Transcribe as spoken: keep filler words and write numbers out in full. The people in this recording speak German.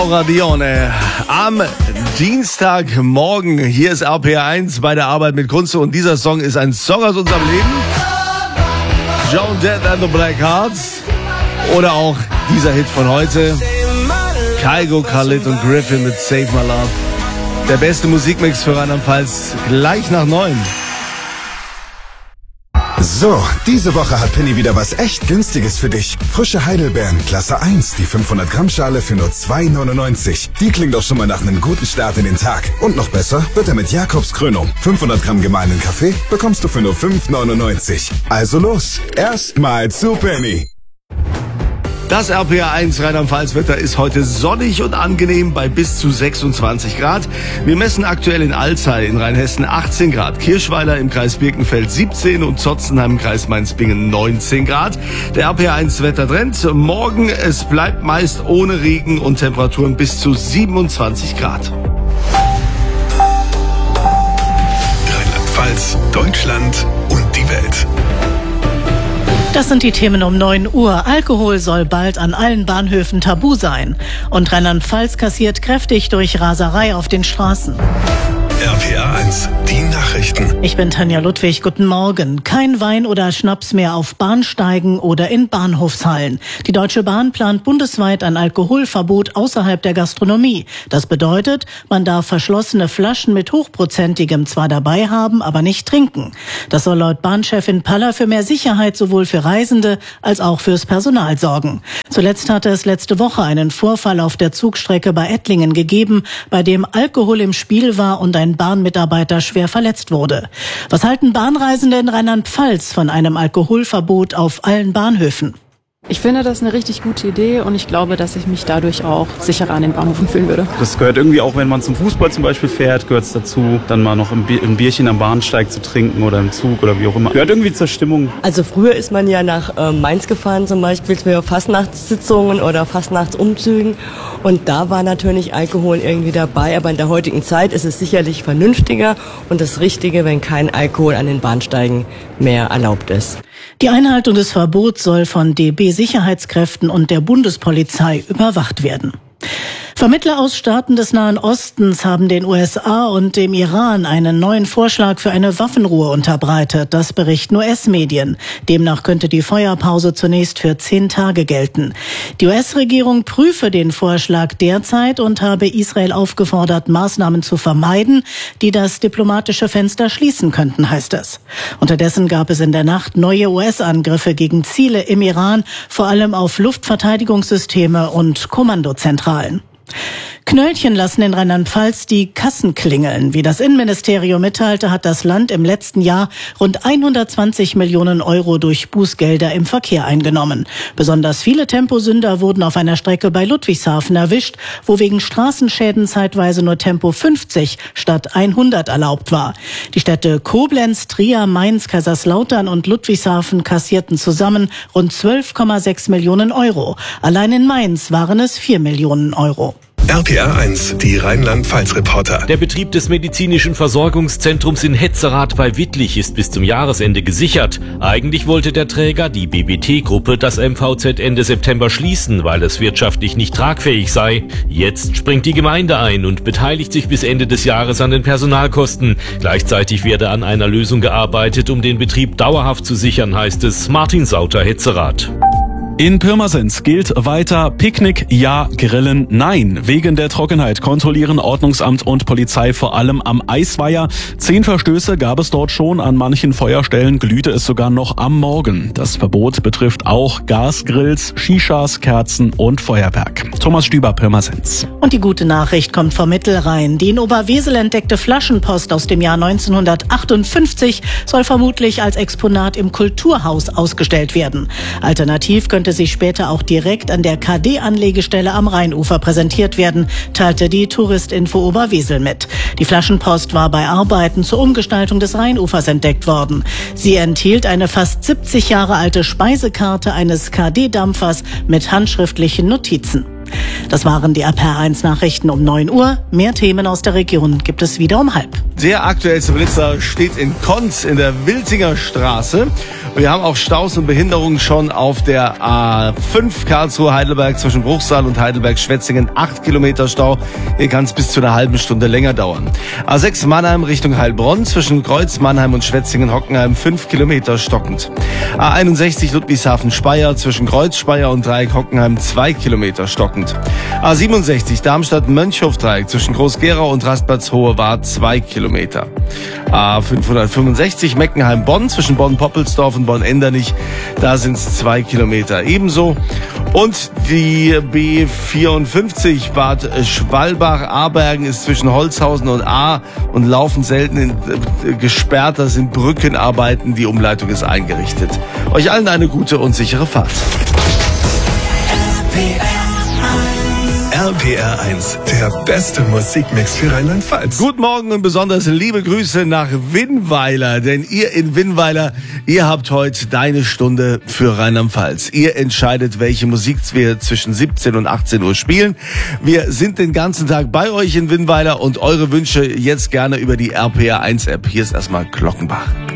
Radione. Am Dienstagmorgen, hier ist R P R eins bei der Arbeit mit Kunze und dieser Song ist ein Song aus unserem Leben. Joan Jett and the Blackhearts oder auch dieser Hit von heute. Kygo, Khalid und Griffin mit Save My Love. Der beste Musikmix für Rheinland-Pfalz gleich nach neun. So, diese Woche hat Penny wieder was echt Günstiges für dich. Frische Heidelbeeren, Klasse eins, die fünfhundert Gramm Schale für nur zwei neunundneunzig. Die klingt doch schon mal nach einem guten Start in den Tag. Und noch besser wird er mit Jakobs Krönung. fünfhundert Gramm gemahlenen Kaffee bekommst du für nur fünf neunundneunzig. Also los, erstmal zu Penny. Das R P R eins Rheinland-Pfalz-Wetter ist heute sonnig und angenehm bei bis zu sechsundzwanzig Grad. Wir messen aktuell in Alzey in Rheinhessen achtzehn Grad, Kirchweiler im Kreis Birkenfeld siebzehn und Zotzenheim im Kreis Mainz-Bingen neunzehn Grad. Der R P R eins Wettertrend. Morgen, es bleibt meist ohne Regen und Temperaturen bis zu siebenundzwanzig Grad. Rheinland-Pfalz, Deutschland und die Welt. Das sind die Themen um neun Uhr. Alkohol soll bald an allen Bahnhöfen tabu sein. Und Rheinland-Pfalz kassiert kräftig durch Raserei auf den Straßen. R P R eins, die Nachrichten. Ich bin Tanja Ludwig, guten Morgen. Kein Wein oder Schnaps mehr auf Bahnsteigen oder in Bahnhofshallen. Die Deutsche Bahn plant bundesweit ein Alkoholverbot außerhalb der Gastronomie. Das bedeutet, man darf verschlossene Flaschen mit hochprozentigem zwar dabei haben, aber nicht trinken. Das soll laut Bahnchefin Paller für mehr Sicherheit sowohl für Reisende als auch fürs Personal sorgen. Zuletzt hatte es letzte Woche einen Vorfall auf der Zugstrecke bei Ettlingen gegeben, bei dem Alkohol im Spiel war und ein Bahnmitarbeiter schwer verletzt wurde. Was halten Bahnreisende in Rheinland-Pfalz von einem Alkoholverbot auf allen Bahnhöfen? Ich finde das eine richtig gute Idee und ich glaube, dass ich mich dadurch auch sicherer an den Bahnhöfen fühlen würde. Das gehört irgendwie auch, wenn man zum Fußball zum Beispiel fährt, gehört es dazu, dann mal noch ein Bierchen am Bahnsteig zu trinken oder im Zug oder wie auch immer. Gehört irgendwie zur Stimmung. Also früher ist man ja nach äh, Mainz gefahren zum Beispiel für Fastnachtssitzungen oder Fastnachtsumzügen und da war natürlich Alkohol irgendwie dabei, aber in der heutigen Zeit ist es sicherlich vernünftiger und das Richtige, wenn kein Alkohol an den Bahnsteigen mehr erlaubt ist. Die Einhaltung des Verbots soll von D B-Sicherheitskräften und der Bundespolizei überwacht werden. Vermittler aus Staaten des Nahen Ostens haben den U S A und dem Iran einen neuen Vorschlag für eine Waffenruhe unterbreitet. Das berichten U S-Medien. Demnach könnte die Feuerpause zunächst für zehn Tage gelten. Die U S-Regierung prüfe den Vorschlag derzeit und habe Israel aufgefordert, Maßnahmen zu vermeiden, die das diplomatische Fenster schließen könnten, heißt es. Unterdessen gab es in der Nacht neue U S-Angriffe gegen Ziele im Iran, vor allem auf Luftverteidigungssysteme und Kommandozentralen. Knöllchen lassen in Rheinland-Pfalz die Kassen klingeln. Wie das Innenministerium mitteilte, hat das Land im letzten Jahr rund hundertzwanzig Millionen Euro durch Bußgelder im Verkehr eingenommen. Besonders viele Temposünder wurden auf einer Strecke bei Ludwigshafen erwischt, wo wegen Straßenschäden zeitweise nur Tempo fünfzig statt hundert erlaubt war. Die Städte Koblenz, Trier, Mainz, Kaiserslautern und Ludwigshafen kassierten zusammen rund zwölf Komma sechs Millionen Euro. Allein in Mainz waren es vier Millionen Euro. R P R eins, die Rheinland-Pfalz-Reporter. Der Betrieb des medizinischen Versorgungszentrums in Hetzerath bei Wittlich ist bis zum Jahresende gesichert. Eigentlich wollte der Träger, die B B T-Gruppe, das M V Z Ende September schließen, weil es wirtschaftlich nicht tragfähig sei. Jetzt springt die Gemeinde ein und beteiligt sich bis Ende des Jahres an den Personalkosten. Gleichzeitig werde an einer Lösung gearbeitet, um den Betrieb dauerhaft zu sichern, heißt es. Martin Sauter, Hetzerath. In Pirmasens gilt weiter Picknick ja, Grillen nein. Wegen der Trockenheit kontrollieren Ordnungsamt und Polizei vor allem am Eisweiher. Zehn Verstöße gab es dort schon. An manchen Feuerstellen glühte es sogar noch am Morgen. Das Verbot betrifft auch Gasgrills, Shishas, Kerzen und Feuerwerk. Thomas Stüber, Pirmasens. Und die gute Nachricht kommt vom Mittelrhein. Die in Oberwesel entdeckte Flaschenpost aus dem Jahr neunzehnhundertachtundfünfzig soll vermutlich als Exponat im Kulturhaus ausgestellt werden. Alternativ könnte sich später auch direkt an der K D-Anlegestelle am Rheinufer präsentiert werden, teilte die Touristinfo Oberwesel mit. Die Flaschenpost war bei Arbeiten zur Umgestaltung des Rheinufers entdeckt worden. Sie enthielt eine fast siebzig Jahre alte Speisekarte eines K D-Dampfers mit handschriftlichen Notizen. Das waren die R P R eins Nachrichten um neun Uhr. Mehr Themen aus der Region gibt es wieder um halb. Der aktuellste Blitzer steht in Konz in der Wiltinger Straße. Wir haben auch Staus und Behinderungen schon auf der A fünf Karlsruhe-Heidelberg zwischen Bruchsal und Heidelberg-Schwetzingen. acht Kilometer Stau. Hier kann es bis zu einer halben Stunde länger dauern. A sechs Mannheim Richtung Heilbronn zwischen Kreuz, Mannheim und Schwetzingen-Hockenheim. fünf Kilometer stockend. A einundsechzig Ludwigshafen-Speyer zwischen Kreuz, Speyer und Dreieck Hockenheim. zwei Kilometer stockend. A siebenundsechzig Darmstadt-Mönchhof-Dreieck zwischen Groß-Gerau und Rastplatz-Hohe Wart. zwei Kilometer. A fünfhundertfünfundsechzig Meckenheim-Bonn zwischen Bonn-Poppelsdorf und Bonn-Endernich. Da sind es zwei Kilometer ebenso. Und die B vierundfünfzig Bad Schwalbach-Abergen ist zwischen Holzhausen und A und laufen selten in, äh, gesperrt. Das sind Brückenarbeiten. Die Umleitung ist eingerichtet. Euch allen eine gute und sichere Fahrt. R P R eins, der beste Musikmix für Rheinland-Pfalz. Guten Morgen und besonders liebe Grüße nach Winnweiler, denn ihr in Winnweiler, ihr habt heute deine Stunde für Rheinland-Pfalz. Ihr entscheidet, welche Musik wir zwischen siebzehn und achtzehn Uhr spielen. Wir sind den ganzen Tag bei euch in Winnweiler und eure Wünsche jetzt gerne über die R P R eins App. Hier ist erstmal Glockenbach.